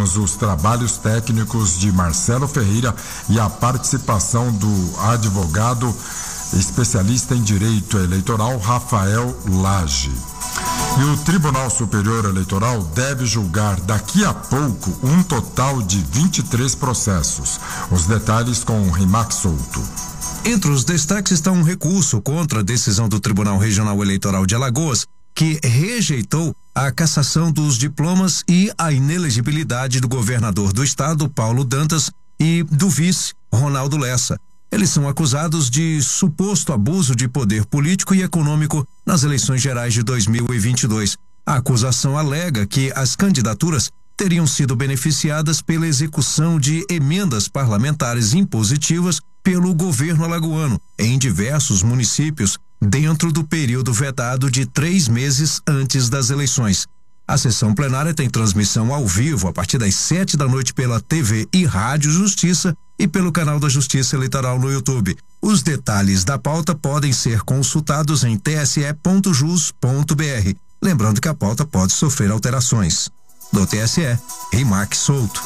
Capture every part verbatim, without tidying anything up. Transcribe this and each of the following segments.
Tivemos os trabalhos técnicos de Marcelo Ferreira e a participação do advogado especialista em direito eleitoral Rafael Lage. E o Tribunal Superior Eleitoral deve julgar daqui a pouco um total de vinte e três processos. Os detalhes com o Rimac Souto. Entre os destaques está um recurso contra a decisão do Tribunal Regional Eleitoral de Alagoas, que rejeitou a cassação dos diplomas e a inelegibilidade do governador do estado, Paulo Dantas, e do vice, Ronaldo Lessa. Eles são acusados de suposto abuso de poder político e econômico nas eleições gerais de dois mil e vinte e dois. A acusação alega que as candidaturas teriam sido beneficiadas pela execução de emendas parlamentares impositivas pelo governo alagoano em diversos municípios dentro do período vedado de três meses antes das eleições. A sessão plenária tem transmissão ao vivo a partir das sete da noite pela T V e Rádio Justiça e pelo canal da Justiça Eleitoral no YouTube. Os detalhes da pauta podem ser consultados em t s e ponto jus ponto b r. Lembrando que a pauta pode sofrer alterações. Do T S E, Rimac Souto.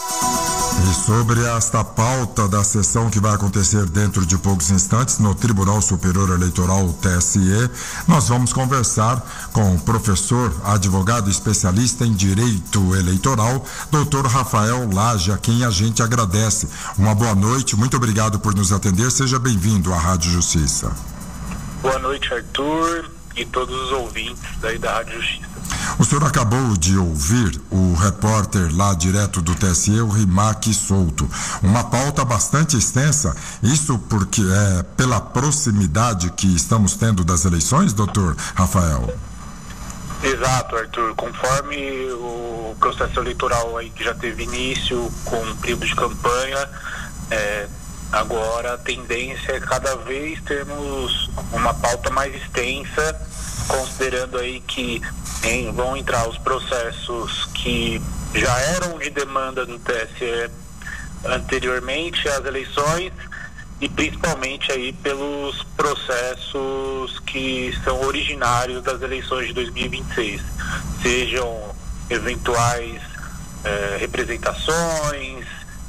E sobre esta pauta da sessão que vai acontecer dentro de poucos instantes no Tribunal Superior Eleitoral, T S E, nós vamos conversar com o professor, advogado especialista em direito eleitoral, doutor Rafael Lage, a quem a gente agradece. Uma boa noite, muito obrigado por nos atender, seja bem-vindo à Rádio Justiça. Boa noite, Arthur, e todos os ouvintes daí da Rádio Justiça. O senhor acabou de ouvir o repórter lá direto do T S E, o Rimac Souto. Uma pauta bastante extensa, isso porque é pela proximidade que estamos tendo das eleições, doutor Rafael? Exato, Arthur. Conforme o processo eleitoral aí que já teve início com o período de campanha, é, agora a tendência é cada vez termos uma pauta mais extensa, considerando aí que em, vão entrar os processos que já eram de demanda do T S E anteriormente às eleições e principalmente aí pelos processos que são originários das eleições de dois mil e vinte e seis, sejam eventuais eh, representações,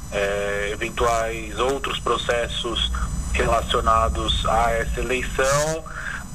eh, eventuais outros processos relacionados a essa eleição,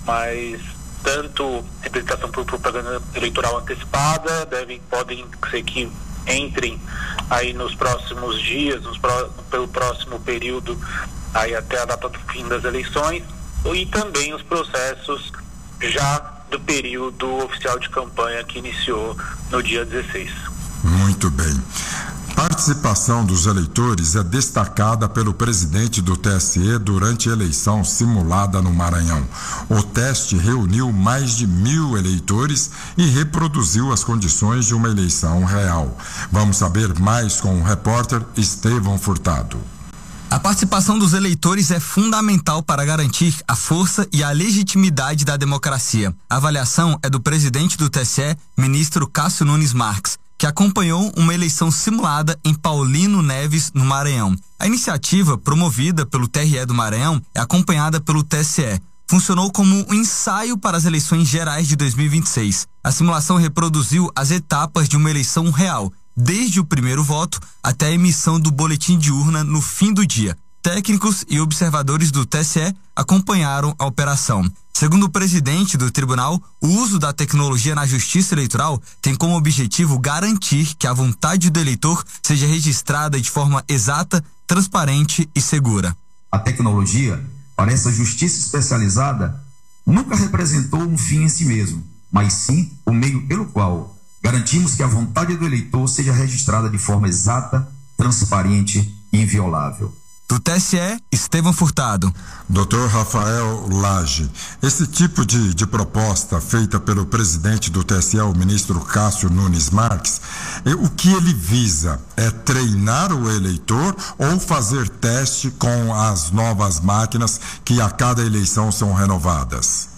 mas tanto representação por propaganda eleitoral antecipada, devem, podem ser que entrem aí nos próximos dias, nos pró, pelo próximo período, aí até a data do fim das eleições, e também os processos já do período oficial de campanha que iniciou no dia dezesseis. Muito bem. Participação dos eleitores é destacada pelo presidente do T S E durante a eleição simulada no Maranhão. O teste reuniu mais de mil eleitores e reproduziu as condições de uma eleição real. Vamos saber mais com o repórter Estevão Furtado. A participação dos eleitores é fundamental para garantir a força e a legitimidade da democracia. A avaliação é do presidente do T S E, ministro Cássio Nunes Marques, que acompanhou uma eleição simulada em Paulino Neves, no Maranhão. A iniciativa, promovida pelo T R E do Maranhão, é acompanhada pelo T S E. Funcionou como um ensaio para as eleições gerais de dois mil e vinte e seis. A simulação reproduziu as etapas de uma eleição real, desde o primeiro voto até a emissão do boletim de urna no fim do dia. Técnicos e observadores do T S E acompanharam a operação. Segundo o presidente do tribunal, o uso da tecnologia na justiça eleitoral tem como objetivo garantir que a vontade do eleitor seja registrada de forma exata, transparente e segura. A tecnologia, para essa justiça especializada, nunca representou um fim em si mesmo, mas sim o meio pelo qual garantimos que a vontade do eleitor seja registrada de forma exata, transparente e inviolável. Do T S E, Estevão Furtado. doutor Rafael Lage, esse tipo de, de proposta feita pelo presidente do T S E, o ministro Cássio Nunes Marques, o que ele visa é treinar o eleitor ou fazer teste com as novas máquinas que a cada eleição são renovadas?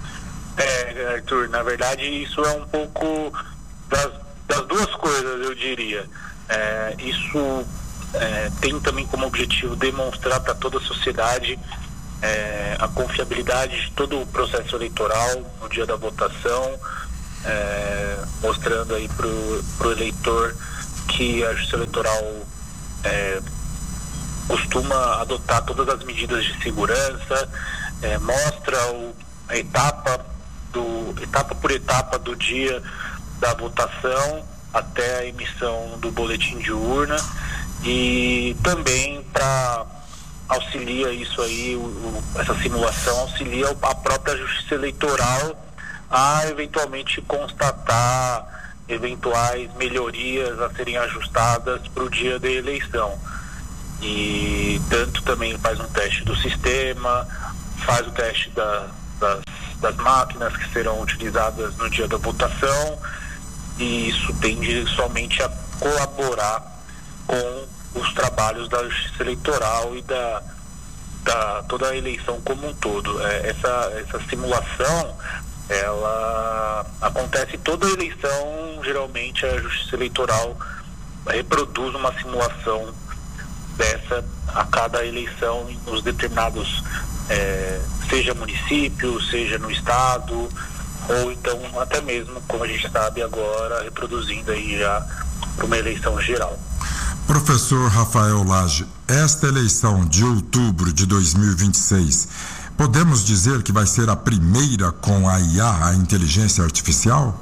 É, Arthur, na verdade isso é um pouco das, das duas coisas, eu diria. É, isso É, tem também como objetivo demonstrar para toda a sociedade é, a confiabilidade de todo o processo eleitoral no dia da votação, é, mostrando aí para o eleitor que a Justiça Eleitoral é, costuma adotar todas as medidas de segurança, é, mostra o, a etapa, do, etapa por etapa do dia da votação até a emissão do boletim de urna, e também para auxilia isso aí, o, o, essa simulação auxilia a própria Justiça Eleitoral a eventualmente constatar eventuais melhorias a serem ajustadas para o dia da eleição. E tanto também faz um teste do sistema, faz o teste da, das, das máquinas que serão utilizadas no dia da votação, e isso tende somente a colaborar com os trabalhos da Justiça Eleitoral e da, da toda a eleição como um todo. É, essa, essa simulação, ela acontece toda a eleição. Geralmente a Justiça Eleitoral reproduz uma simulação dessa a cada eleição nos determinados, é, seja município, seja no estado, ou então até mesmo, como a gente sabe agora, reproduzindo aí já para uma eleição geral. Professor Rafael Lage, esta eleição de outubro de dois mil e vinte e seis, podemos dizer que vai ser a primeira com a I A, a inteligência artificial?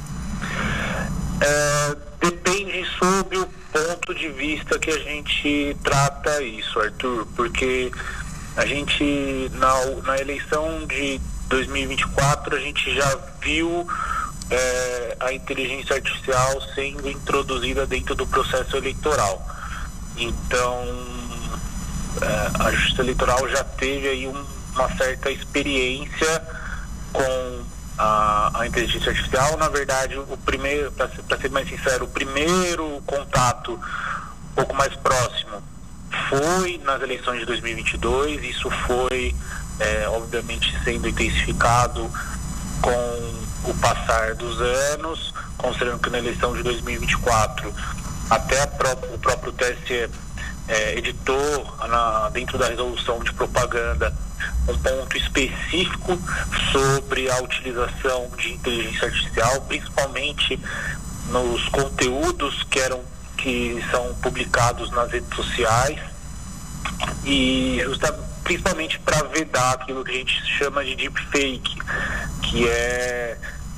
É, depende sob o ponto de vista que a gente trata isso, Arthur, porque a gente, na, na eleição de dois mil e vinte e quatro, a gente já viu É, a inteligência artificial sendo introduzida dentro do processo eleitoral. Então, é, a Justiça Eleitoral já teve aí um, uma certa experiência com a, a inteligência artificial. Na verdade, o primeiro, para ser, ser mais sincero, o primeiro contato um pouco mais próximo foi nas eleições de dois mil e vinte e dois. Isso foi, é, obviamente, sendo intensificado com o passar dos anos, considerando que na eleição de dois mil e vinte e quatro até a própria, o próprio T S E é, editou na, dentro da resolução de propaganda um ponto específico sobre a utilização de inteligência artificial, principalmente nos conteúdos que eram que são publicados nas redes sociais, e justamente principalmente para vedar aquilo que a gente chama de deepfake, que é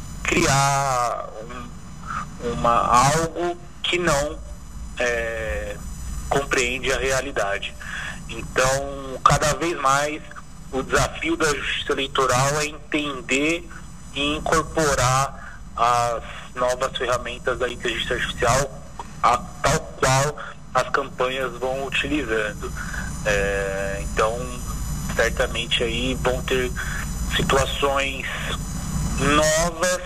criar um, uma, algo que não é, compreende a realidade. Então, cada vez mais, o desafio da Justiça Eleitoral é entender e incorporar as novas ferramentas da inteligência artificial, a tal qual as campanhas vão utilizando. É, então, certamente aí vão ter situações novas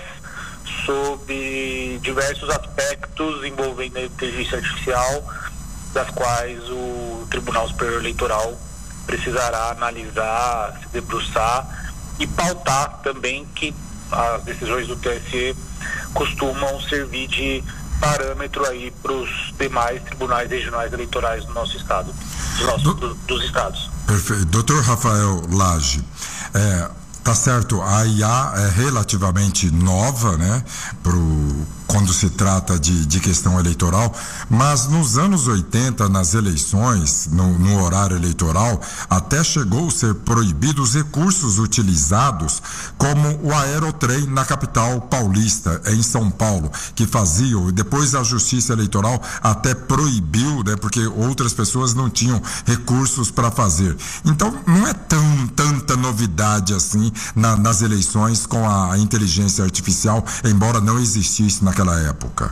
sobre diversos aspectos envolvendo a inteligência artificial, das quais o Tribunal Superior Eleitoral precisará analisar, se debruçar e pautar também, que as decisões do T S E costumam servir de parâmetro aí para os demais tribunais regionais eleitorais do nosso estado, do nosso, do, do, dos estados. Perfeito. doutor Rafael Lage, é, tá certo, a I A é relativamente nova, né, pro, quando se trata de, de questão eleitoral, mas nos anos oitenta, nas eleições, no, no horário eleitoral, até chegou a ser proibido os recursos utilizados, como o aerotrem na capital paulista, em São Paulo, que faziam, depois a Justiça Eleitoral até proibiu, né, porque outras pessoas não tinham recursos para fazer. Então, não é tão, tanta novidade assim na, nas eleições com a, a inteligência artificial, embora não existisse naquela época.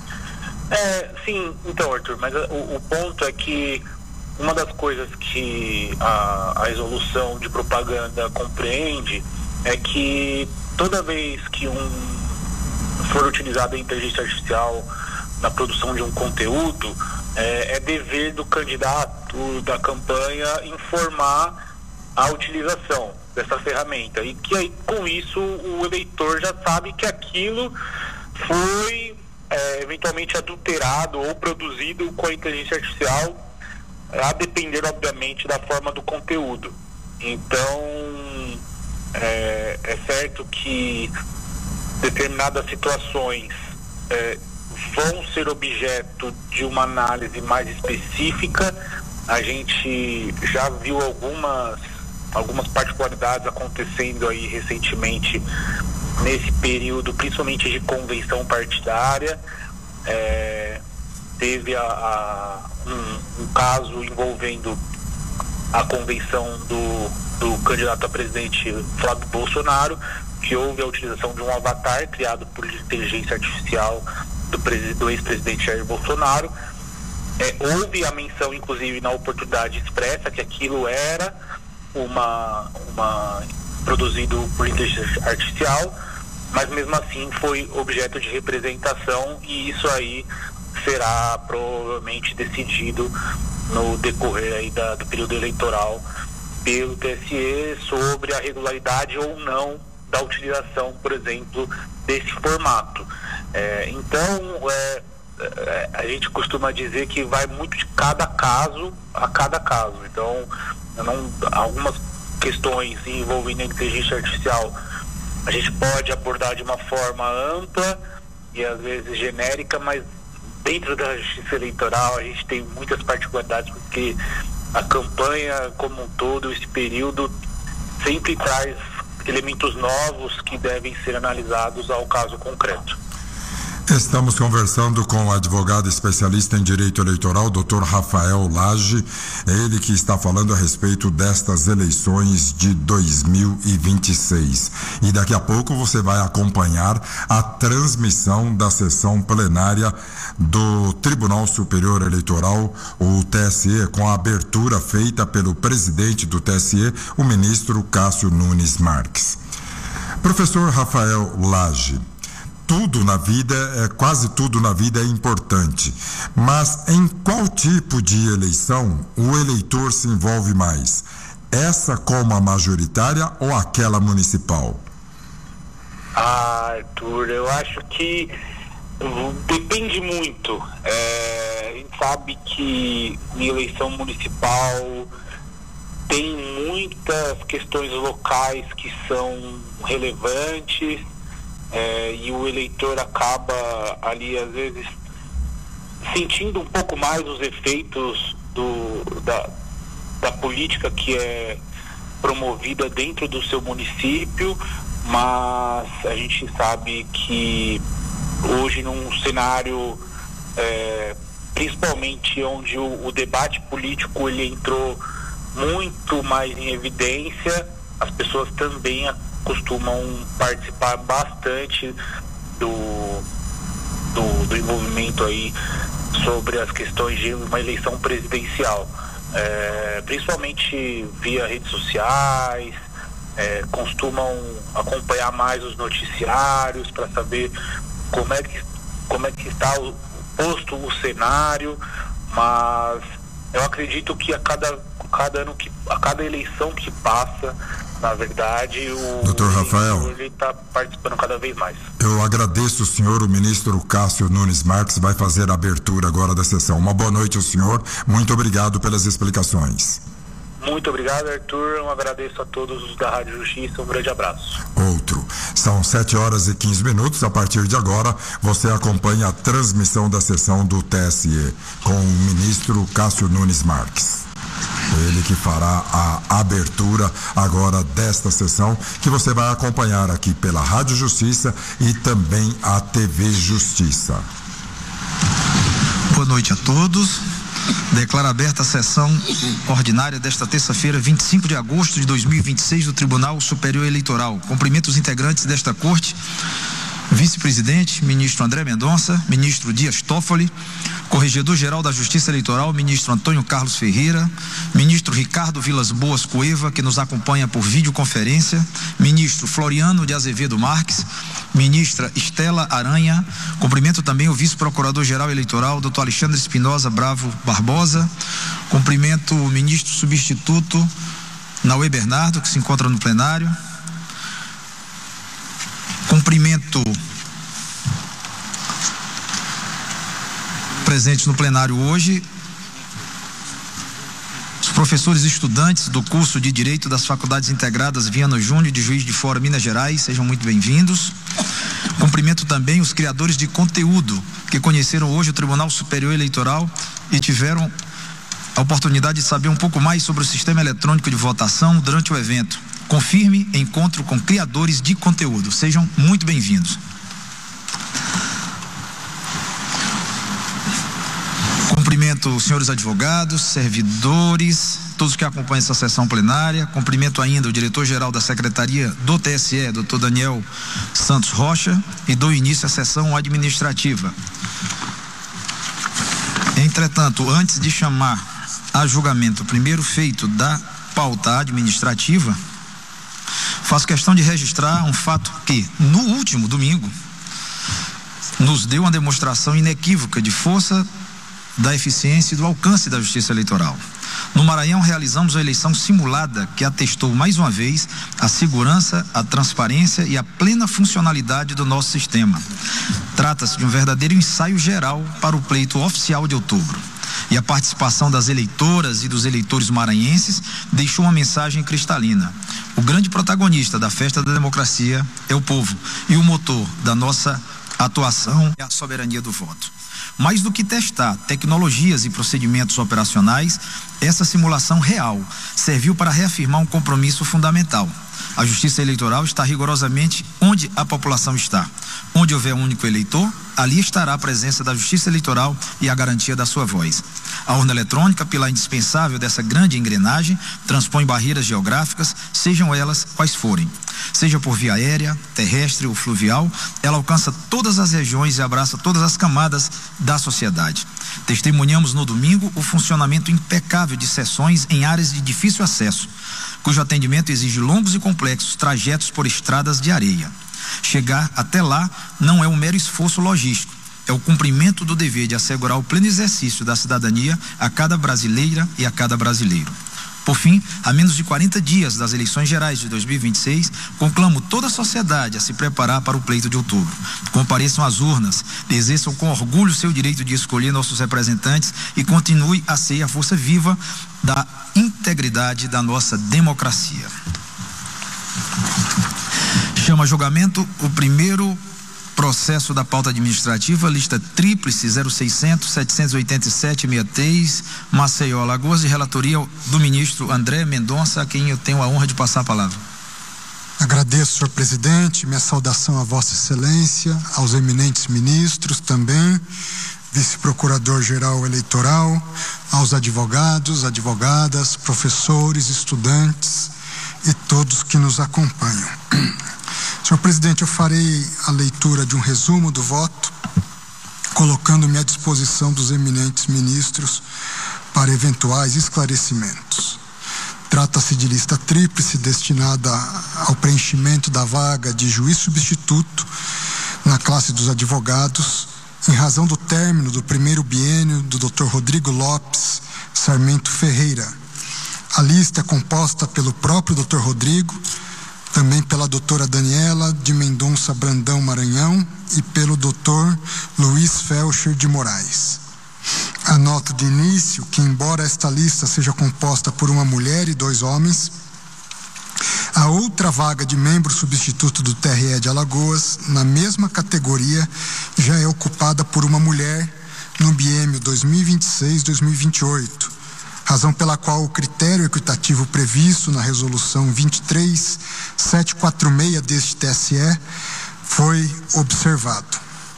É, sim, então, Arthur, mas o, o ponto é que uma das coisas que a, a resolução de propaganda compreende é que toda vez que um for utilizada a inteligência artificial na produção de um conteúdo, é, é dever do candidato da campanha informar a utilização dessa ferramenta, e que aí, com isso, o eleitor já sabe que aquilo foi é, eventualmente adulterado ou produzido com a inteligência artificial, a depender, obviamente, da forma do conteúdo. Então, é, é certo que determinadas situações é, vão ser objeto de uma análise mais específica. A gente já viu algumas, algumas particularidades acontecendo aí recentemente nesse período, principalmente de convenção partidária. É, teve a, a, um, um caso envolvendo a convenção do, do candidato a presidente Flávio Bolsonaro, que houve a utilização de um avatar criado por inteligência artificial do, do ex-presidente Jair Bolsonaro. É, houve a menção, inclusive, na oportunidade expressa, que aquilo era uma, uma produzido por inteligência artificial, mas mesmo assim foi objeto de representação, e isso aí será provavelmente decidido no decorrer aí da, do período eleitoral pelo T S E sobre a regularidade ou não da utilização, por exemplo, desse formato. É, então, é, é, a gente costuma dizer que vai muito de cada caso a cada caso. Então, não, algumas questões envolvendo a inteligência artificial a gente pode abordar de uma forma ampla e às vezes genérica, mas dentro da justiça eleitoral a gente tem muitas particularidades, porque a campanha como um todo, esse período, sempre traz elementos novos que devem ser analisados ao caso concreto. Estamos conversando com o advogado especialista em direito eleitoral, doutor Rafael Lage, ele que está falando a respeito destas eleições de dois mil e vinte e seis. E daqui a pouco você vai acompanhar a transmissão da sessão plenária do Tribunal Superior Eleitoral, o T S E, com a abertura feita pelo presidente do T S E, o ministro Cássio Nunes Marques. Professor Rafael Lage, tudo na vida, é, quase tudo na vida é importante, mas em qual tipo de eleição o eleitor se envolve mais? Essa como a majoritária ou aquela municipal? Ah, Arthur, eu acho que depende muito. É, a gente sabe que em eleição municipal tem muitas questões locais que são relevantes. É, e o eleitor acaba ali, às vezes, sentindo um pouco mais os efeitos do, da, da política que é promovida dentro do seu município, mas a gente sabe que hoje, num cenário é, principalmente onde o, o debate político ele entrou muito mais em evidência, as pessoas também costumam participar bastante do, do, do envolvimento aí sobre as questões de uma eleição presidencial, é, principalmente via redes sociais, é, costumam acompanhar mais os noticiários para saber como é que, como é que está o, posto o cenário, mas eu acredito que a cada, cada ano que, a cada eleição que passa, na verdade, o doutor Rafael, ele está participando cada vez mais. Eu agradeço o senhor, o ministro Cássio Nunes Marques vai fazer a abertura agora da sessão. Uma boa noite ao senhor, muito obrigado pelas explicações. Muito obrigado, Arthur, eu agradeço a todos da Rádio Justiça, um grande abraço. Outro, são sete horas e quinze minutos, a partir de agora você acompanha a transmissão da sessão do T S E com o ministro Cássio Nunes Marques. Ele que fará a abertura agora desta sessão, que você vai acompanhar aqui pela Rádio Justiça e também a T V Justiça. Boa noite a todos. Declaro aberta a sessão ordinária desta terça-feira, vinte e cinco de agosto de dois mil e vinte e seis, do Tribunal Superior Eleitoral. Cumprimento os integrantes desta corte: vice-presidente, ministro André Mendonça, ministro Dias Toffoli, corregedor-geral da Justiça Eleitoral, ministro Antônio Carlos Ferreira, ministro Ricardo Vilas Boas Cueva, que nos acompanha por videoconferência, ministro Floriano de Azevedo Marques, ministra Estela Aranha. Cumprimento também o vice-procurador-geral eleitoral, doutor Alexandre Espinosa Bravo Barbosa. Cumprimento o ministro substituto Nauê Bernardo, que se encontra no plenário. Cumprimento presentes no plenário hoje os professores e estudantes do curso de Direito das Faculdades Integradas Viana Júnior de Juiz de Fora, Minas Gerais, sejam muito bem-vindos. Cumprimento também os criadores de conteúdo que conheceram hoje o Tribunal Superior Eleitoral e tiveram a oportunidade de saber um pouco mais sobre o sistema eletrônico de votação durante o evento. Confirme encontro com criadores de conteúdo. Sejam muito bem-vindos. Cumprimento os senhores advogados, servidores, todos que acompanham essa sessão plenária. Cumprimento ainda o diretor-geral da Secretaria do T S E, doutor Daniel Santos Rocha, e dou início à sessão administrativa. Entretanto, antes de chamar a julgamento o primeiro feito da pauta administrativa, faço questão de registrar um fato que, no último domingo, nos deu uma demonstração inequívoca de força, da eficiência e do alcance da Justiça Eleitoral. No Maranhão, realizamos uma eleição simulada que atestou mais uma vez a segurança, a transparência e a plena funcionalidade do nosso sistema. Trata-se de um verdadeiro ensaio geral para o pleito oficial de outubro. E a participação das eleitoras e dos eleitores maranhenses deixou uma mensagem cristalina. O grande protagonista da festa da democracia é o povo, e o motor da nossa atuação é a soberania do voto. Mais do que testar tecnologias e procedimentos operacionais, essa simulação real serviu para reafirmar um compromisso fundamental. A Justiça Eleitoral está rigorosamente onde a população está. Onde houver um único eleitor, ali estará a presença da Justiça Eleitoral e a garantia da sua voz. A urna eletrônica, pilar indispensável dessa grande engrenagem, transpõe barreiras geográficas, sejam elas quais forem. Seja por via aérea, terrestre ou fluvial, ela alcança todas as regiões e abraça todas as camadas da sociedade. Testemunhamos no domingo o funcionamento impecável de sessões em áreas de difícil acesso, cujo atendimento exige longos e complexos trajetos por estradas de areia. Chegar até lá não é um mero esforço logístico, é o cumprimento do dever de assegurar o pleno exercício da cidadania a cada brasileira e a cada brasileiro. Por fim, a menos de quarenta dias das eleições gerais de dois mil e vinte e seis, conclamo toda a sociedade a se preparar para o pleito de outubro. Compareçam às urnas, exerçam com orgulho seu direito de escolher nossos representantes e continue a ser a força viva da integridade da nossa democracia. Chama a julgamento o primeiro processo da pauta administrativa, lista tríplice zero seiscentos, setecentos e oitenta e sete, sessenta e três, Maceió, Alagoas, de relatoria do ministro André Mendonça, a quem eu tenho a honra de passar a palavra. Agradeço, senhor presidente, minha saudação a vossa excelência, aos eminentes ministros também, vice-procurador-geral eleitoral, aos advogados, advogadas, professores, estudantes e todos que nos acompanham. Senhor presidente, eu farei a leitura de um resumo do voto, colocando-me à disposição dos eminentes ministros para eventuais esclarecimentos. Trata-se de lista tríplice destinada ao preenchimento da vaga de juiz substituto na classe dos advogados, em razão do término do primeiro biênio do doutor Rodrigo Lopes Sarmento Ferreira. A lista é composta pelo próprio doutor Rodrigo, também pela doutora Daniela de Mendonça Brandão Maranhão e pelo doutor Luiz Felcher de Moraes. Anoto de início que, embora esta lista seja composta por uma mulher e dois homens, a outra vaga de membro substituto do T R E de Alagoas, na mesma categoria, já é ocupada por uma mulher no biênio dois mil e vinte e seis a dois mil e vinte e oito. Razão pela qual o critério equitativo previsto na resolução vinte e três mil setecentos e quarenta e seis deste T S E foi observado.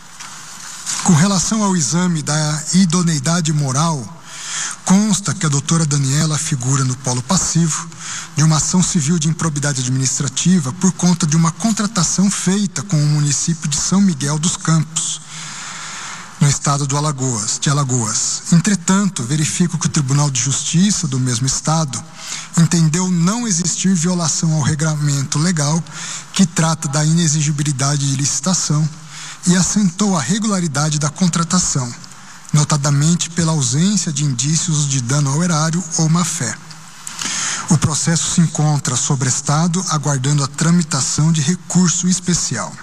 Com relação ao exame da idoneidade moral, consta que a doutora Daniela figura no polo passivo de uma ação civil de improbidade administrativa por conta de uma contratação feita com o município de São Miguel dos Campos, no estado do Alagoas, de Alagoas. Entretanto, verifico que o Tribunal de Justiça do mesmo estado entendeu não existir violação ao regramento legal que trata da inexigibilidade de licitação e assentou a regularidade da contratação, notadamente pela ausência de indícios de dano ao erário ou má-fé. O processo se encontra sobrestado, aguardando a tramitação de recurso especial.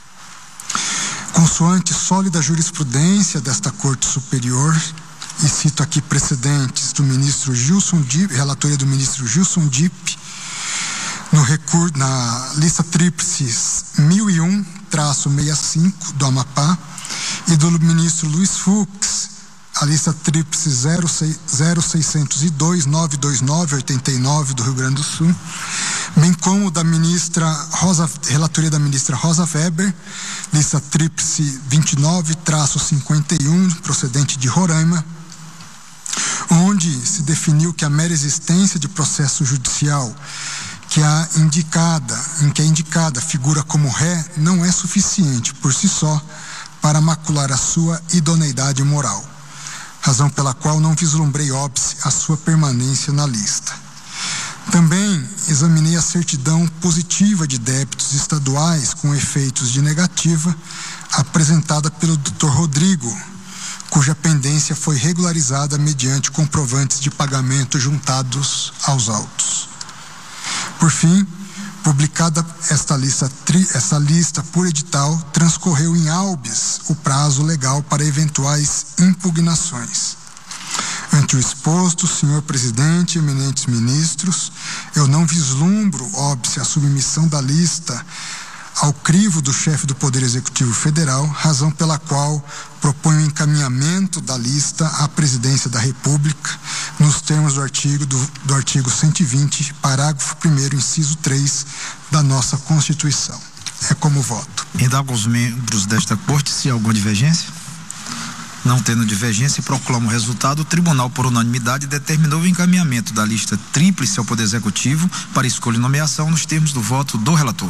Consoante sólida jurisprudência desta Corte Superior, e cito aqui precedentes do ministro Gilson Dipp, relatoria do ministro Gilson Dipp, no recurso, na lista tríplice mil e um traço sessenta e cinco do Amapá e do ministro Luiz Fux, a lista tríplice zero seiscentos e dois, novecentos e vinte e nove, oitenta e nove do Rio Grande do Sul, bem como da ministra Rosa, relatoria da ministra Rosa Weber, lista tríplice vinte e nove traço cinquenta e um, procedente de Roraima, onde se definiu que a mera existência de processo judicial que a indicada, em que a indicada figura como ré, não é suficiente por si só para macular a sua idoneidade moral, razão pela qual não vislumbrei óbice a sua permanência na lista. Também examinei a certidão positiva de débitos estaduais com efeitos de negativa apresentada pelo doutor Rodrigo, cuja pendência foi regularizada mediante comprovantes de pagamento juntados aos autos. Por fim, publicada esta lista, tri, esta lista por edital, transcorreu em habeas o prazo legal para eventuais impugnações. Ante o exposto, senhor presidente e eminentes ministros, eu não vislumbro óbice a submissão da lista ao crivo do chefe do Poder Executivo Federal, razão pela qual proponho o encaminhamento da lista à Presidência da República, nos termos do artigo, do, do artigo cento e vinte, parágrafo primeiro, inciso três da nossa Constituição. É como voto. Indago aos membros desta Corte se há alguma divergência. Não tendo divergência, proclamo o resultado. O Tribunal, por unanimidade, determinou o encaminhamento da lista tríplice ao Poder Executivo para escolha e nomeação nos termos do voto do relator.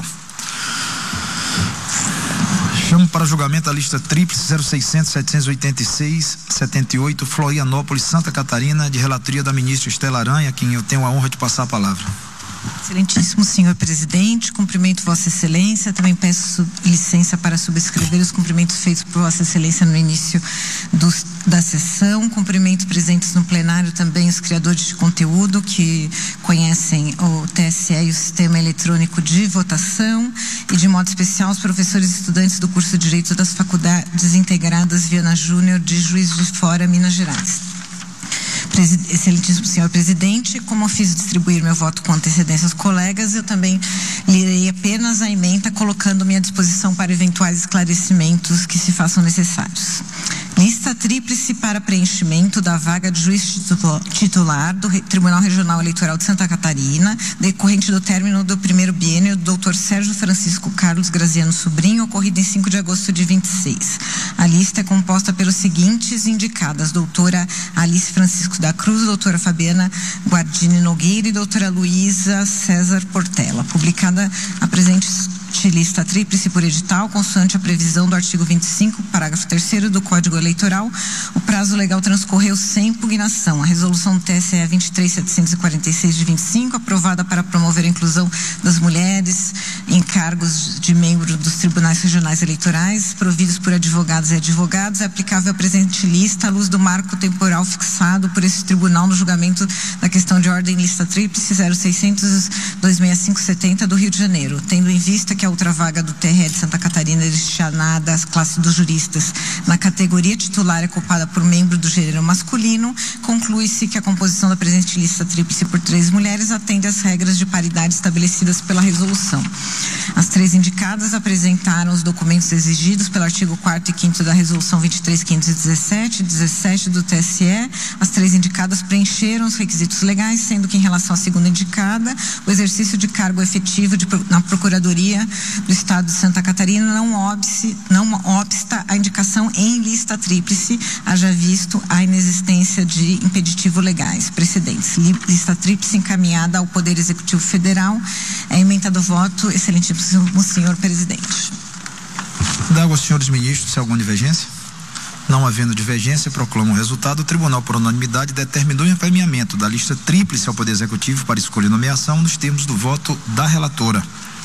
Chamo para julgamento a lista tríplice zero seiscentos, setecentos e oitenta e seis, setenta e oito, Florianópolis, Santa Catarina, de relatoria da ministra Estela Aranha, a quem eu tenho a honra de passar a palavra. Excelentíssimo senhor presidente, cumprimento Vossa Excelência, também peço licença para subscrever os cumprimentos feitos por Vossa Excelência no início do, da sessão, cumprimento presentes no plenário também os criadores de conteúdo que conhecem o T S E e o Sistema Eletrônico de Votação e de modo especial os professores e estudantes do curso de Direito das Faculdades Integradas Viana Júnior de Juiz de Fora, Minas Gerais. Excelentíssimo senhor presidente, como eu fiz distribuir meu voto com antecedência aos colegas, eu também lerei apenas a ementa, colocando-me à disposição para eventuais esclarecimentos que se façam necessários. Lista tríplice para preenchimento da vaga de juiz titular do Tribunal Regional Eleitoral de Santa Catarina, decorrente do término do primeiro biênio do doutor Sérgio Francisco Carlos Graziano Sobrinho, ocorrido em cinco de agosto de vinte e seis. A lista é composta pelos seguintes indicadas: doutora Alice Francisco da Cruz, doutora Fabiana Guardini Nogueira e doutora Luísa César Portela. Publicada a presente lista tríplice por edital, consoante a previsão do artigo vinte e cinco, parágrafo terceiro do Código Eleitoral, o prazo legal transcorreu sem impugnação. A resolução do T S E vinte e três mil setecentos e quarenta e seis de vinte e cinco, aprovada para promover a inclusão das mulheres em cargos de membro dos tribunais regionais eleitorais, providos por advogados e advogados, é aplicável à presente lista à luz do marco temporal fixado por esse tribunal no julgamento da questão de ordem lista tríplice zero seiscentos, dois sessenta e cinco, setenta do Rio de Janeiro, tendo em vista que a outra vaga do T R E de Santa Catarina destinada às classes dos juristas na categoria titular é ocupada por membro do gênero masculino, conclui-se que a composição da presente lista tríplice por três mulheres atende às regras de paridade estabelecidas pela resolução. As três indicadas apresentaram os documentos exigidos pelo artigo quarto e quinto da resolução vinte e três mil quinhentos e dezessete, dezessete do T S E. As três indicadas preencheram os requisitos legais, sendo que em relação à segunda indicada, o exercício de cargo efetivo de, na Procuradoria do Estado de Santa Catarina não, obse, não obsta a indicação em lista tríplice, haja visto a inexistência de impeditivo legais precedentes. Lista tríplice encaminhada ao Poder Executivo Federal. É ementa do voto, excelentíssimo senhor presidente. Dago aos senhores ministros se há alguma divergência. Não havendo divergência, proclamo o resultado. O Tribunal, por unanimidade, determinou o encaminhamento da lista tríplice ao Poder Executivo para escolha e nomeação nos termos do voto da relatora.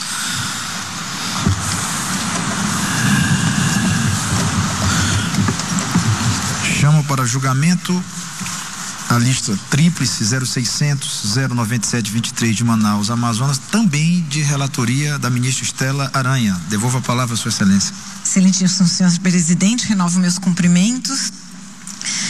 Chamo para julgamento a lista tríplice zero seiscentos, zero noventa e sete, vinte e três de Manaus, Amazonas, também de relatoria da ministra Estela Aranha. Devolvo a palavra à Sua Excelência. Excelentíssimo senhor presidente, renovo meus cumprimentos.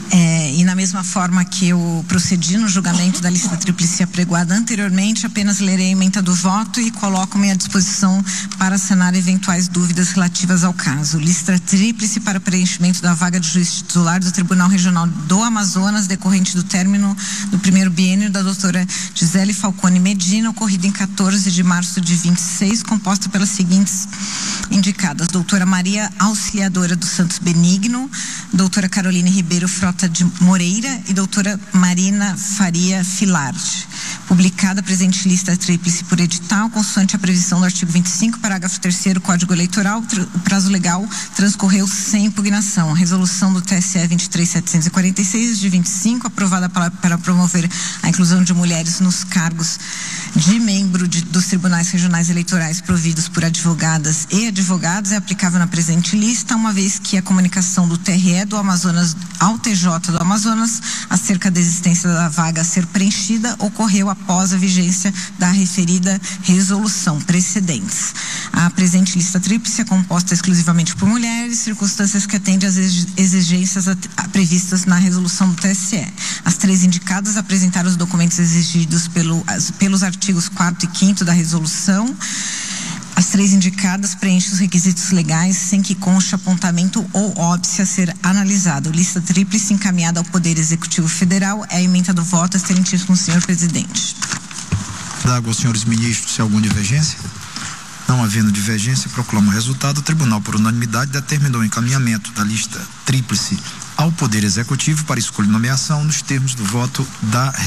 É, e na mesma forma que eu procedi no julgamento da lista tríplice apregoada anteriormente, apenas lerei a ementa do voto e coloco-me à disposição para sanar eventuais dúvidas relativas ao caso. Lista tríplice para preenchimento da vaga de juiz titular do Tribunal Regional do Amazonas, decorrente do término do primeiro biênio da doutora Gisele Falcone Medina, ocorrido em quatorze de março de vinte e seis, composta pelas seguintes indicadas: doutora Maria Auxiliadora dos Santos Benigno, doutora Caroline Ribeiro Frota de Moreira e doutora Marina Faria Filarte. Publicada a presente lista tríplice por edital, consoante a previsão do artigo vinte e cinco, parágrafo terceiro, Código Eleitoral, o prazo legal transcorreu sem impugnação. A resolução do T S E vinte e três mil setecentos e quarenta e seis, de vinte e cinco, aprovada para, para promover a inclusão de mulheres nos cargos de membro de, dos tribunais regionais eleitorais providos por advogadas e advogados, é aplicável na presente lista, uma vez que a comunicação do T R E do Amazonas ao T J do Amazonas acerca da existência da vaga a ser preenchida ocorreu após a vigência da referida resolução precedentes. A presente lista tríplice é composta exclusivamente por mulheres, circunstâncias que atendem às exigências previstas na resolução do T S E. As três indicadas apresentaram os documentos exigidos pelo, pelos artigos quarto e quinto da resolução. As três indicadas preenchem os requisitos legais sem que conste apontamento ou óbice a ser analisado. Lista tríplice encaminhada ao Poder Executivo Federal. É a ementa do voto, excelentíssimo senhor presidente. Dago aos senhores ministros se há alguma divergência. Não havendo divergência, proclamo o resultado. O tribunal, por unanimidade, determinou o encaminhamento da lista tríplice ao Poder Executivo para escolha e nomeação nos termos do voto da